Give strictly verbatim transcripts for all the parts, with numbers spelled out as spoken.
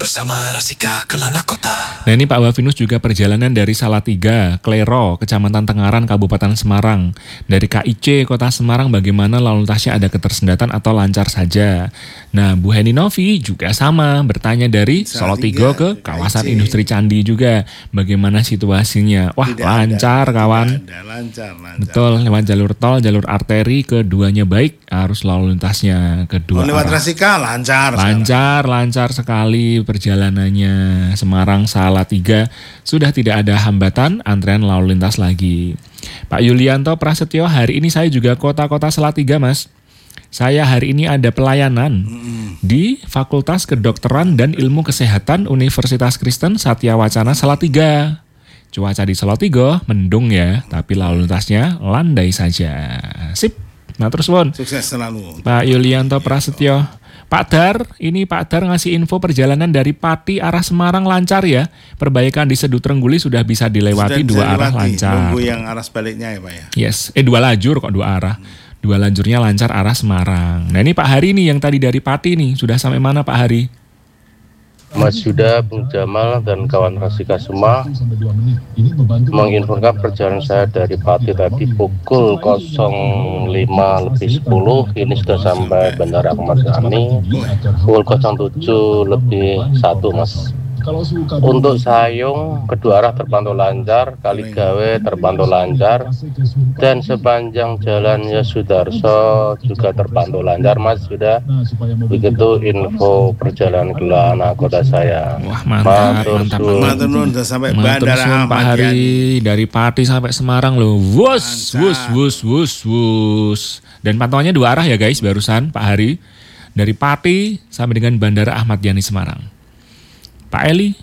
bersama Rasika Kelana Kota. Nah ini Pak Wafinus juga perjalanan dari Salatiga, Klero, Kecamatan Tengaran, Kabupaten Semarang. Dari K I C Kota Semarang bagaimana lalu lintasnya, ada ketersendatan atau lancar saja. Nah Bu Heni Novi juga sama, bertanya dari Salatiga ke kawasan industri Candi juga. Bagaimana situasinya? Wah tidak lancar ada, kawan. Ada, lancar, lancar. Betul, lewat jalur tol, jalur arteri, keduanya baik, arus lalu lintasnya kedua oh, lewat arah. Rasika lancar. Lancar, sekarang. lancar sekali perjalanannya. Semarang Salatiga sudah tidak ada hambatan, antrean lalu lintas lagi. Pak Yulianto Prasetyo, hari ini saya juga kota-kota Salatiga mas. Saya hari ini ada pelayanan mm. di Fakultas Kedokteran dan Ilmu Kesehatan Universitas Kristen Satya Wacana Salatiga. Cuaca di Salatiga mendung ya, tapi lalu lintasnya landai saja. Sip. Nah terus Won. Sukses selalu. Pak Yulianto Prasetyo. Pak Dar, ini Pak Dar ngasih info perjalanan dari Pati arah Semarang lancar ya. Perbaikan di Sedut Rengguli sudah bisa dilewati, sudah dua arah lancar. Nunggu yang arah sebaliknya ya Pak ya? Yes, eh dua lajur kok dua arah. Dua lajurnya lancar arah Semarang. Nah ini Pak Hari nih yang tadi dari Pati nih, sudah sampai mana Pak Hari? Mas Yuda, Bung Jamal, dan kawan Rasika semua menginfokan perjalanan saya dari Pati tadi pukul nol lima lebih sepuluh, ini sudah sampai Bandara Ahmad Yani pukul nol tujuh lebih satu mas. Untuk Sayung kedua arah terpantau lancar, Kaligawe terpantau lancar, dan sepanjang jalan Yosudarso juga terpantau lancar mas. Sudah begitu info perjalanan Kelana Kota saya. Wah mantap, mantap, mantap, mantap sampai Bandara Ahmad Yani. Dari Pati sampai Semarang loh, wus wus wus wus wus. Dan pantauannya dua arah ya guys barusan Pak Hari, dari Pati sampai dengan Bandara Ahmad Yani Semarang. Pak Eli.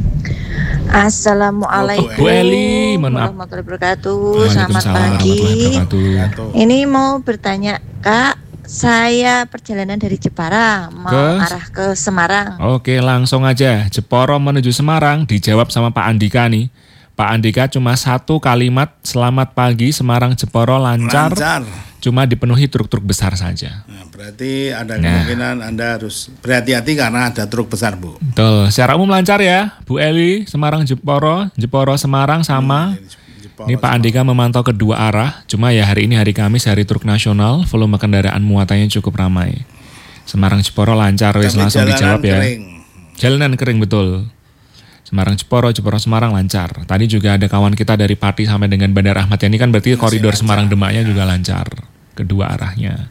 Assalamualaikum Bu Eli, warahmatullahi wabarakatuh. Selamat pagi. Ini mau bertanya Kak, saya perjalanan dari Jepara mau ke? arah ke Semarang. Oke, langsung aja. Jepara menuju Semarang dijawab sama Pak Andika nih. Pak Andika cuma satu kalimat, selamat pagi Semarang Jepara lancar. lancar. Cuma dipenuhi truk-truk besar saja. Nah, berarti ada kemungkinan nah. Anda harus berhati-hati karena ada truk besar Bu. Betul, secara umum lancar ya Bu Eli, Semarang Jepara, Jepara Semarang sama. Hmm, ini Pak Andika memantau kedua arah, cuma ya hari ini hari Kamis, hari truk nasional, volume kendaraan muatannya cukup ramai. Semarang Jepara lancar, wis langsung dijawab ya. Kering. Jalanan kering betul. Semarang Jepara, Jepara Semarang lancar. Tadi juga ada kawan kita dari Pati sampai dengan Bandara Ahmad Yani kan berarti masih koridor lancar. Semarang Demaknya juga lancar. Kedua arahnya.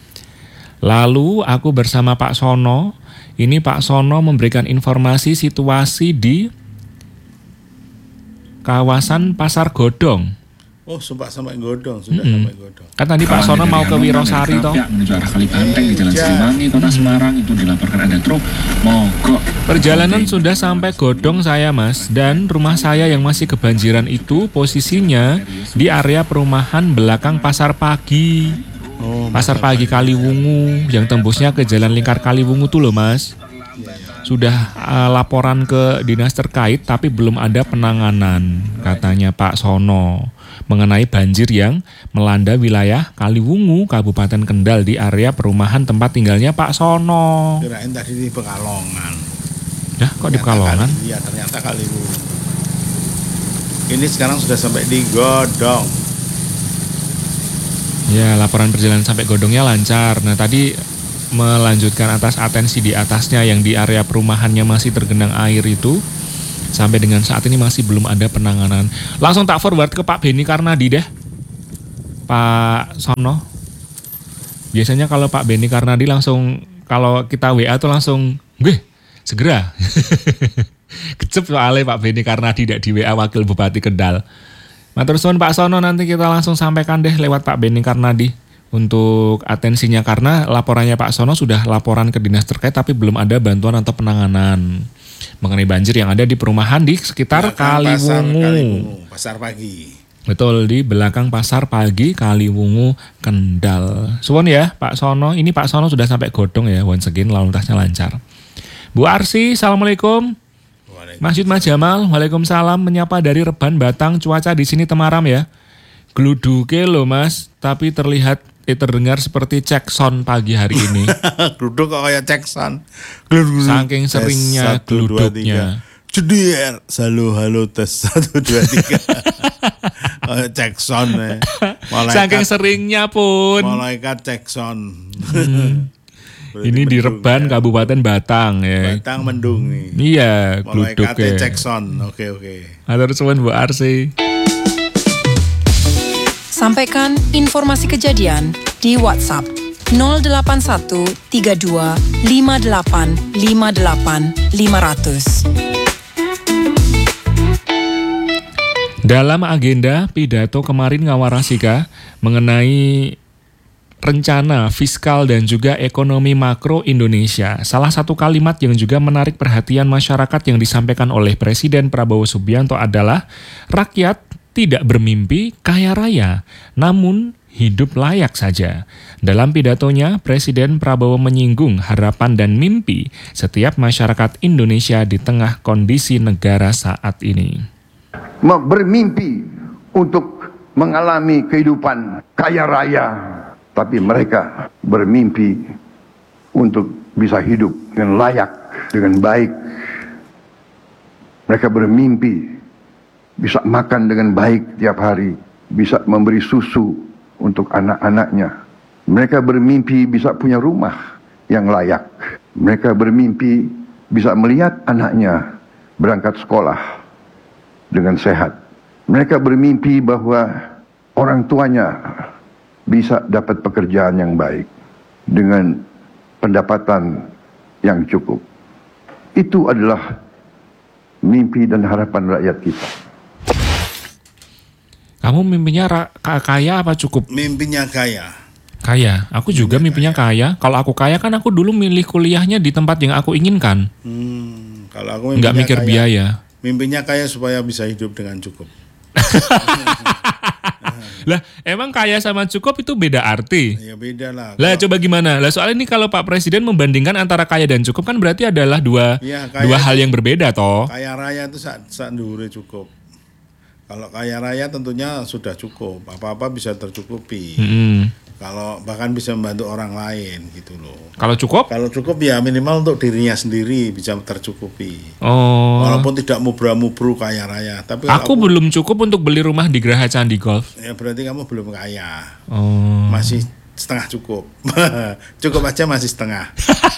Lalu aku bersama Pak Sono. Ini Pak Sono memberikan informasi situasi di kawasan Pasar Godong. Oh, sumpah sampai Godong, sudah mm-hmm. sampai Godong. Kan tadi Pak Sono mau ke Wirosari toh. Menuju arah Kalibanteng di Jalan Siliwangi, Kota Semarang itu dilaporkan ada truk mogok. Perjalanan sudah sampai Godong saya Mas, dan rumah saya yang masih kebanjiran itu posisinya di area perumahan belakang Pasar Pagi. Oh, Pasar Pagi Kaliwungu yang tembusnya ke Jalan Lingkar Kaliwungu tuh loh Mas. Sudah uh, laporan ke dinas terkait tapi belum ada penanganan katanya Pak Sono mengenai banjir yang melanda wilayah Kaliwungu, Kabupaten Kendal di area perumahan tempat tinggalnya Pak Sono. Kirain tadi di Pekalongan. Dah kok di Pekalongan? Iya ternyata Kaliwungu. Ini sekarang sudah sampai di Godong. Ya laporan perjalanan sampai Godongnya lancar. Nah tadi melanjutkan atas atensi di atasnya yang di area perumahannya masih tergenang air itu sampai dengan saat ini masih belum ada penanganan. Langsung tak forward ke Pak Beni Karnadi deh, Pak Sono. Biasanya kalau Pak Beni Karnadi langsung kalau kita W A tuh langsung gue segera kecep soalnya Pak Beni Karnadi tidak di W A Wakil Bupati Kendal. Matur suwun Pak Sono, nanti kita langsung sampaikan deh lewat Pak Beni Karnadi untuk atensinya karena laporannya Pak Sono sudah laporan ke dinas terkait tapi belum ada bantuan atau penanganan mengenai banjir yang ada di perumahan di sekitar Kaliwungu. Kaliwungu, Pasar Pagi. Betul, di belakang Pasar Pagi Kaliwungu Kendal. Suwun ya Pak Sono, ini Pak Sono sudah sampai Godong ya, once again lalu lintasnya lancar. Bu Arsi, Assalamualaikum. Mas Yud Mas Jamal, Waalaikumsalam, menyapa dari Reban Batang, cuaca di sini temaram ya. Gluduke loh Mas, tapi terlihat eh, terdengar seperti cekson pagi hari ini. Gluduk kok kayak cekson. Saking seringnya gluduknya. Jedier, halo halo tes satu dua tiga. Cekson ya. Saking seringnya pun. Malaikat cekson. Hmm. Ini di Reban, ya. Kabupaten Batang ya. Batang Mendung nih. Iya, gluduk ya. Cekson, oke oke. Atur suwun Bu Arsi. Sampaikan informasi kejadian di WhatsApp nol delapan satu tiga dua lima delapan lima delapan lima ratus. Dalam agenda pidato kemarin Ngawarasika mengenai rencana fiskal dan juga ekonomi makro Indonesia, salah satu kalimat yang juga menarik perhatian masyarakat yang disampaikan oleh Presiden Prabowo Subianto adalah rakyat tidak bermimpi kaya raya, namun hidup layak saja. Dalam pidatonya, Presiden Prabowo menyinggung harapan dan mimpi setiap masyarakat Indonesia di tengah kondisi negara saat ini. Bermimpi untuk mengalami kehidupan kaya raya, tapi mereka bermimpi untuk bisa hidup dengan layak, dengan baik. Mereka bermimpi bisa makan dengan baik tiap hari, bisa memberi susu untuk anak-anaknya. Mereka bermimpi bisa punya rumah yang layak. Mereka bermimpi bisa melihat anaknya berangkat sekolah dengan sehat. Mereka bermimpi bahwa orang tuanya bisa dapat pekerjaan yang baik dengan pendapatan yang cukup. Itu adalah mimpi dan harapan rakyat kita. Kamu mimpinya ra- kaya apa cukup? Mimpinya kaya. Kaya. Aku juga mimpinya kaya. Kalau aku kaya kan aku dulu milih kuliahnya di tempat yang aku inginkan. Hmm, kalau aku nggak mikir kaya, biaya. Mimpinya kaya supaya bisa hidup dengan cukup. Lah, emang kaya sama cukup itu beda arti? Ya beda lah. Lah, coba gimana? Lah, soalnya ini kalau Pak Presiden membandingkan antara kaya dan cukup kan berarti adalah dua ya, dua hal yang berbeda toh. Kaya raya itu sak sak dhuwure cukup. Kalau kaya raya tentunya sudah cukup, apa-apa bisa tercukupi. Hmm. Kalau bahkan bisa membantu orang lain gitu loh. Kalau cukup? Kalau cukup ya minimal untuk dirinya sendiri bisa tercukupi. Oh. Walaupun tidak mubra-mubru kaya raya, tapi aku, aku belum cukup untuk beli rumah di Geraha Candi Golf. Ya berarti kamu belum kaya. Oh. Masih setengah cukup. Cukup aja masih setengah.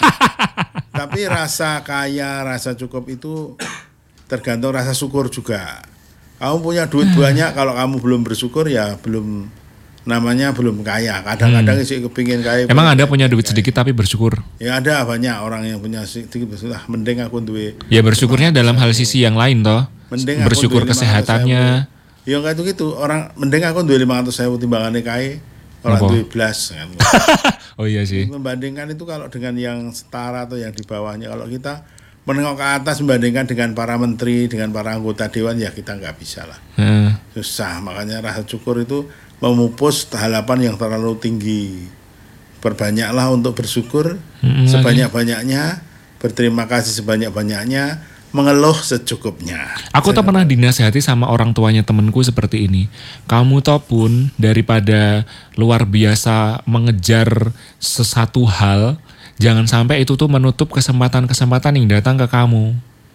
Tapi rasa kaya, rasa cukup itu tergantung rasa syukur juga. Kamu punya duit banyak, kalau kamu belum bersyukur ya belum, namanya belum kaya. Kadang-kadang sih hmm. kepingin kaya. Emang ada punya duit sedikit tapi bersyukur? Ya ada banyak orang yang punya sedikit bersyukur. Ah, mending aku duit. Ya bersyukurnya dalam hal sisi yang lain toh. Mending bersyukur kesehatannya. Ya enggak itu gitu. Orang mending aku duit lima ratus ribu timbangannya kaya. Orang duit belas kan. Oh iya sih. Membandingkan itu kalau dengan yang setara atau yang di bawahnya. Kalau kita menengok ke atas membandingkan dengan para menteri, dengan para anggota dewan, ya kita nggak bisa lah. Hmm. Susah, makanya rasa syukur itu memupus harapan yang terlalu tinggi. Perbanyaklah untuk bersyukur hmm, sebanyak-banyaknya, berterima kasih sebanyak-banyaknya, mengeluh secukupnya. Aku tuh pernah dinasihati sama orang tuanya temenku seperti ini. Kamu toh pun daripada luar biasa mengejar sesuatu hal, jangan sampai itu tuh menutup kesempatan-kesempatan yang datang ke kamu.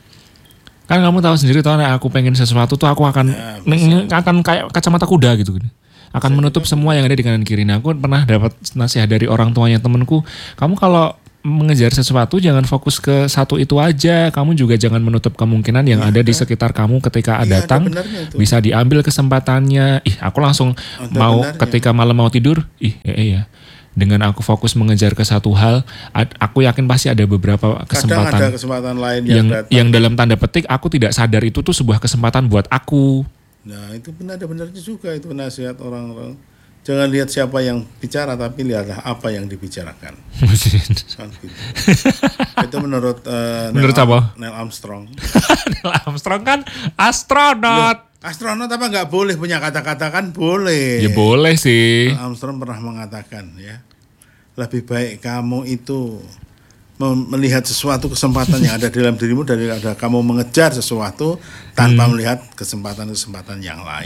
Kan kamu tahu sendiri toh, aku pengen sesuatu tuh aku akan ya, n- akan kayak kacamata kuda gitu. Akan bisa menutup bisa. Semua yang ada di kanan kiri. Nah, aku pernah dapat nasihat dari orang tuanya temenku, kamu kalau mengejar sesuatu jangan fokus ke satu itu aja. Kamu juga jangan menutup kemungkinan yang ya, ada kan? Di sekitar kamu ketika ya, datang bisa diambil kesempatannya. Ih, aku langsung ada mau benarnya. Ketika malam mau tidur, ih, ya, ya. Dengan aku fokus mengejar ke satu hal, aku yakin pasti ada beberapa kesempatan. Kadang ada kesempatan lain yang, yang datang. Yang dalam tanda petik aku tidak sadar itu tuh sebuah kesempatan buat aku. Nah, itu benar ada benarnya juga itu nasihat orang-orang. Jangan lihat siapa yang bicara, tapi lihatlah apa yang dibicarakan. Kan gitu. Itu menurut uh, menurut Neil, apa? Neil Armstrong. Neil Armstrong kan astronot. Loh, astronot apa nggak boleh punya kata-kata kan boleh. Ya boleh sih. Neil Armstrong pernah mengatakan ya, lebih baik kamu itu melihat sesuatu kesempatan yang ada di dalam dirimu daripada kamu mengejar sesuatu tanpa hmm. melihat kesempatan-kesempatan yang lain.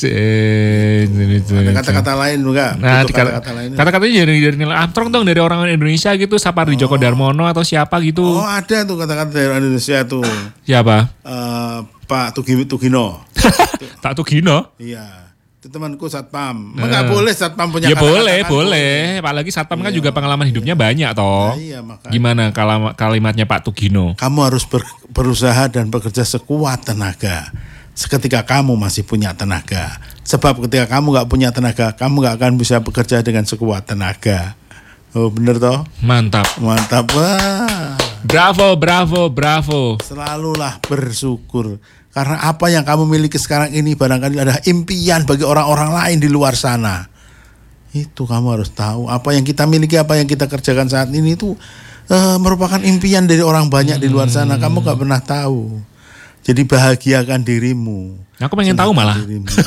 Ada kata-kata lain enggak? Nah, kata-kata lain. Kata-katanya dari dari Neil Armstrong dong, dari orang Indonesia gitu, Sapardi oh. Djoko Darmono atau siapa gitu. Oh, ada tuh kata-kata dari orang Indonesia tuh. Siapa? Uh, Pak Tugi Tugino. Pak Tugino? Iya. Itu temanku satpam. Enggak uh, boleh satpam punya ya boleh, boleh. Apalagi satpam iya, kan juga pengalaman hidupnya iya. banyak toh. Nah, iya, gimana kalimatnya Pak Tugino? Kamu harus ber, berusaha dan bekerja sekuat tenaga. Seketika kamu masih punya tenaga. Sebab ketika kamu enggak punya tenaga, kamu enggak akan bisa bekerja dengan sekuat tenaga. Oh, bener toh? Mantap. Mantap. Wah. Bravo, bravo, bravo. Selalulah bersyukur. Karena apa yang kamu miliki sekarang ini barangkali adalah impian bagi orang-orang lain di luar sana. Itu kamu harus tahu. Apa yang kita miliki, apa yang kita kerjakan saat ini itu uh, merupakan impian dari orang banyak hmm. di luar sana. Kamu gak pernah tahu. Jadi bahagiakan dirimu. Aku pengen tahu malah.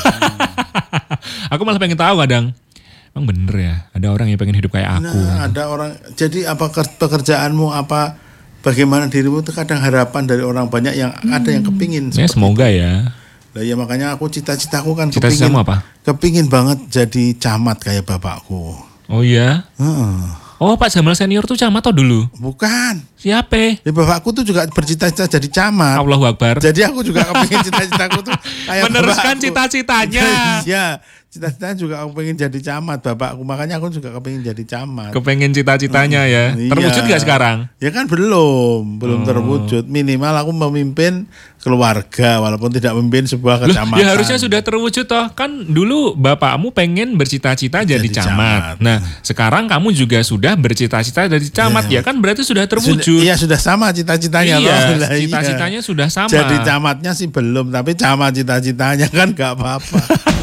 Aku malah pengen tahu kadang. Emang bener ya, ada orang yang pengen hidup kayak aku. Nah, ada orang. Jadi apa pekerjaanmu, apa bagaimana dirimu itu kadang harapan dari orang banyak yang hmm. ada yang kepingin. Ya semoga itu. Ya. Nah, ya makanya aku cita-citaku kan cita-citamu kepingin, apa? Kepingin banget jadi camat kayak bapakku. Oh iya? Uh. Oh Pak Jamal senior tuh camat toh dulu? Bukan. Siapa? Ya, bapakku tuh juga bercita-cita jadi camat. Allahu Akbar. Jadi aku juga kepingin cita-citaku tuh kayak meneruskan cita-citanya. Iya. Cita-citanya juga aku pengen jadi camat bapakku, makanya aku juga kepengen jadi camat. Kepengen cita-citanya hmm, ya. Terwujud iya. Gak sekarang? Ya kan belum, belum oh. terwujud. Minimal aku memimpin keluarga walaupun tidak memimpin sebuah kecamatan. Loh, ya harusnya sudah terwujud toh. Kan dulu bapakmu pengen bercita-cita jadi, jadi camat. camat. Nah, sekarang kamu juga sudah bercita-cita jadi camat ya, ya kan berarti sudah terwujud. Iya, sudah sama cita-citanya. Iya, cita-citanya iya. sudah sama. Jadi camatnya sih belum, tapi camat cita-citanya kan gak apa-apa.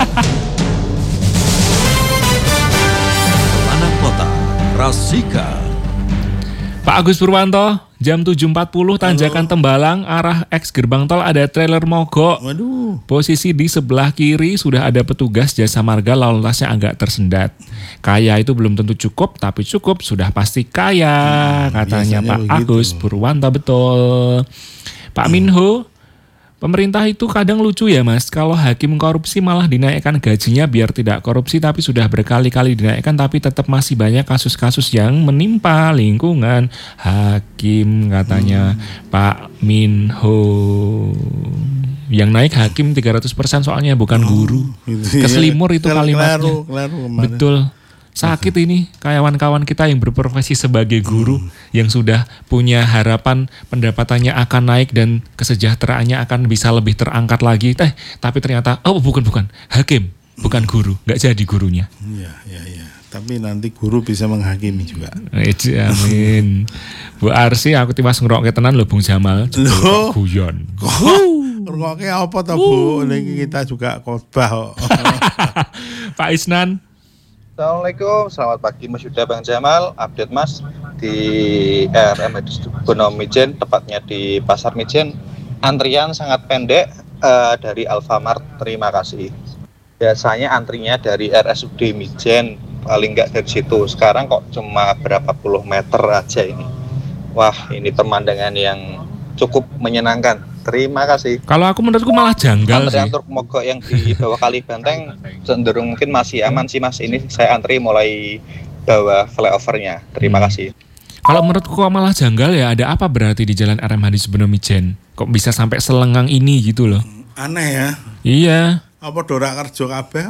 Rasika. Pak Agus Purwanto, jam tujuh empat puluh Tanjakan Tembalang, arah X gerbang tol ada trailer mogok. Waduh. Posisi di sebelah kiri sudah ada petugas jasa marga, lalu lintasnya agak tersendat. Kaya itu belum tentu cukup, tapi cukup sudah pasti kaya, hmm, katanya Pak begitu. Agus Purwanto, betul. Pak hmm. Minho, pemerintah itu kadang lucu ya mas, kalau hakim korupsi malah dinaikkan gajinya biar tidak korupsi, tapi sudah berkali-kali dinaikkan tapi tetap masih banyak kasus-kasus yang menimpa lingkungan hakim, katanya hmm. Pak Minho. Yang naik hakim tiga ratus persen soalnya bukan guru. Oh, Keselimur itu kalimatnya. Kelaru, kelaru betul. Sakit ini kawan-kawan kita yang berprofesi sebagai guru hmm. yang sudah punya harapan pendapatannya akan naik dan kesejahteraannya akan bisa lebih terangkat lagi. Eh, tapi ternyata oh bukan bukan hakim, bukan guru, nggak jadi gurunya. Iya iya iya. Tapi nanti guru bisa menghakimi juga. Eji, amin. Bu Arsi, aku tiba ngerokke tenan lho Bung Jamal. Loh, guyon. Ngerokke apa toh Bu? Niki kita juga khotbah kok. Pak Isnan. Assalamualaikum, selamat pagi Mas Yuda, Bang Jamal. Update Mas di R M Gunung Mijen, tepatnya di Pasar Mijen. Antrian sangat pendek uh, dari Alfamart, terima kasih. Biasanya antrinya dari R S U D Mijen, paling nggak dari situ. Sekarang kok cuma berapa puluh meter aja ini. Wah, ini pemandangan yang cukup menyenangkan. Terima kasih. Kalau aku menurutku malah janggal sih. Antrian truk mogok yang di bawah Kali Banteng cenderung mungkin masih aman sih mas. Ini saya antri mulai bawah flyovernya. Terima hmm. kasih. Kalau menurutku kok malah janggal ya. Ada apa berarti di Jalan R M Hadi Subono Mijen? Kok bisa sampai selengang ini gitu loh? Aneh ya. Iya. Apa dorak kerja kabeh?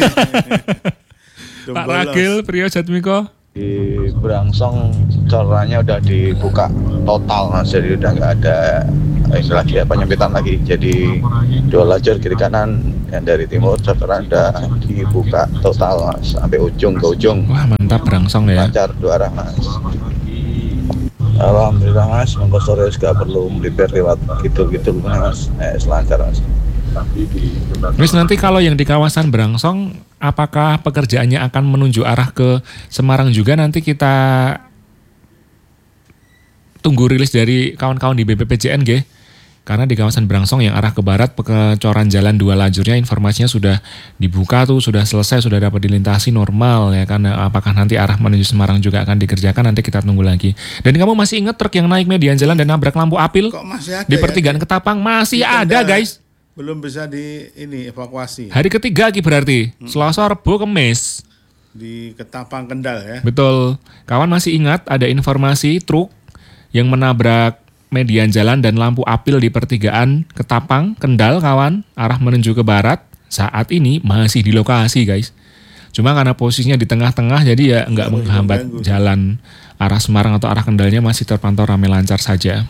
Pak Ragil, Priyo Jatmiko. Di Brangsong caranya udah dibuka total mas, jadi udah nggak ada istilah dia penyempitan lagi, jadi dua lajur kiri kanan yang dari timur sekarang udah dibuka total mas sampai ujung ke ujung. Wah mantap Brangsong ya, lancar dua arah mas. Alhamdulillah mas, monggo sore juga perlu melipir lewat gitu-gitu mas, eh, selancar mas. Terus nanti kalau yang di kawasan Brangsong, apakah pekerjaannya akan menuju arah ke Semarang juga? Nanti kita tunggu rilis dari kawan-kawan di B P P J N G. Karena di kawasan Brangsong yang arah ke barat pengecoran jalan dua lajurnya informasinya sudah dibuka tuh, sudah selesai, sudah dapat dilintasi normal ya kan. Apakah nanti arah menuju Semarang juga akan dikerjakan, nanti kita tunggu lagi. Dan kamu masih ingat truk yang naik median jalan dan nabrak lampu apil? Kok masih ada di pertigaan ya? Ketapang masih Di ada Kendal, guys. Belum bisa di ini evakuasi. Hari ketiga Ki berarti, hmm. Selasa, Rebo, Kemis. Di Ketapang Kendal ya. Betul. Kawan masih ingat ada informasi truk yang menabrak median jalan dan lampu apil di pertigaan Ketapang, Kendal kawan, arah menuju ke barat, saat ini masih di lokasi guys. Cuma karena posisinya di tengah-tengah jadi ya nggak menghambat jalan arah Semarang atau arah Kendalnya, masih terpantau ramai lancar saja.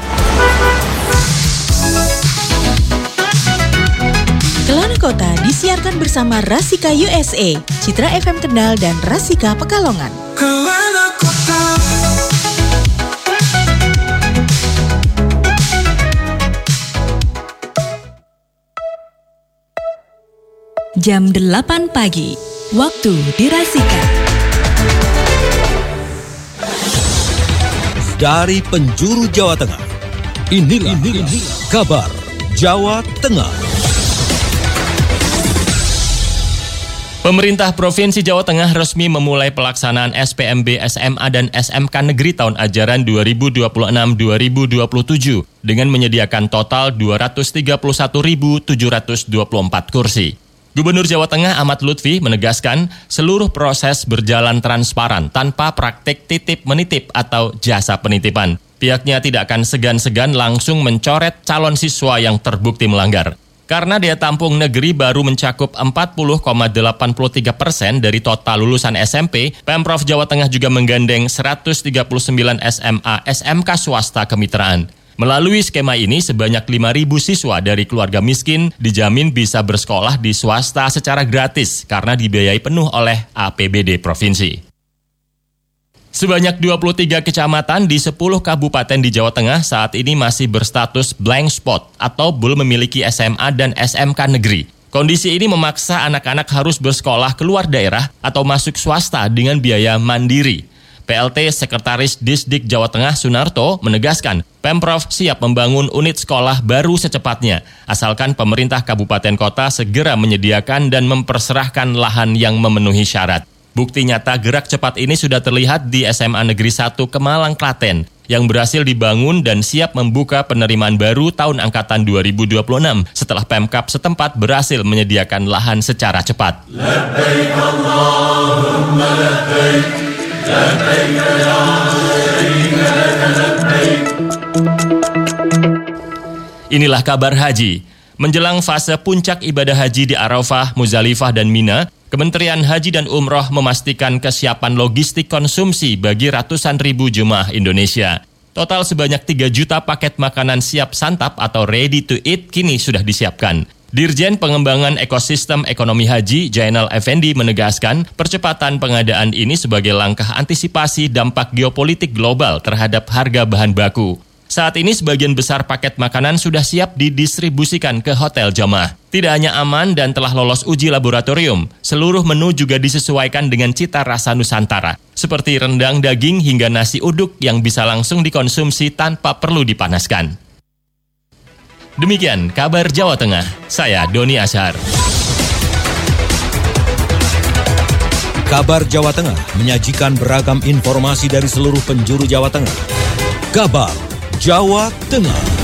Kelana Kota disiarkan bersama Rasika U S A, Citra F M Kendal dan Rasika Pekalongan. Kelana Kota. Jam delapan pagi, waktu di Rasika. Dari penjuru Jawa Tengah, inilah, inilah kabar Jawa Tengah. Pemerintah Provinsi Jawa Tengah resmi memulai pelaksanaan S P M B S M A dan S M K Negeri tahun ajaran dua ribu dua puluh enam dua ribu dua puluh tujuh dengan menyediakan total dua ratus tiga puluh satu ribu tujuh ratus dua puluh empat kursi. Gubernur Jawa Tengah Ahmad Lutfi menegaskan seluruh proses berjalan transparan tanpa praktik titip-menitip atau jasa penitipan. Pihaknya tidak akan segan-segan langsung mencoret calon siswa yang terbukti melanggar. Karena daya tampung negeri baru mencakup empat puluh koma delapan tiga persen dari total lulusan S M P, Pemprov Jawa Tengah juga menggandeng seratus tiga puluh sembilan S M A S M K swasta kemitraan. Melalui skema ini, sebanyak lima ribu siswa dari keluarga miskin dijamin bisa bersekolah di swasta secara gratis karena dibiayai penuh oleh A P B D Provinsi. Sebanyak dua puluh tiga kecamatan di sepuluh kabupaten di Jawa Tengah saat ini masih berstatus blank spot atau belum memiliki S M A dan S M K negeri. Kondisi ini memaksa anak-anak harus bersekolah keluar daerah atau masuk swasta dengan biaya mandiri. P L T Sekretaris Disdik Jawa Tengah Sunarto menegaskan Pemprov siap membangun unit sekolah baru secepatnya, asalkan pemerintah kabupaten kota segera menyediakan dan memperserahkan lahan yang memenuhi syarat. Bukti nyata gerak cepat ini sudah terlihat di S M A Negeri satu Kemalang, Klaten, yang berhasil dibangun dan siap membuka penerimaan baru tahun angkatan dua ribu dua puluh enam setelah Pemkab setempat berhasil menyediakan lahan secara cepat. Labbaik Allahumma labbaik. Inilah kabar haji. Menjelang fase puncak ibadah haji di Arafah, Muzdalifah, dan Mina, Kementerian Haji dan Umroh memastikan kesiapan logistik konsumsi bagi ratusan ribu jemaah Indonesia. Total sebanyak tiga juta paket makanan siap santap atau ready to eat kini sudah disiapkan. Dirjen Pengembangan Ekosistem Ekonomi Haji, Jainal Effendi, menegaskan percepatan pengadaan ini sebagai langkah antisipasi dampak geopolitik global terhadap harga bahan baku. Saat ini sebagian besar paket makanan sudah siap didistribusikan ke hotel jamaah. Tidak hanya aman dan telah lolos uji laboratorium, seluruh menu juga disesuaikan dengan cita rasa Nusantara, seperti rendang daging hingga nasi uduk yang bisa langsung dikonsumsi tanpa perlu dipanaskan. Demikian kabar Jawa Tengah, saya Doni Ashar. Kabar Jawa Tengah menyajikan beragam informasi dari seluruh penjuru Jawa Tengah. Kabar Jawa Tengah.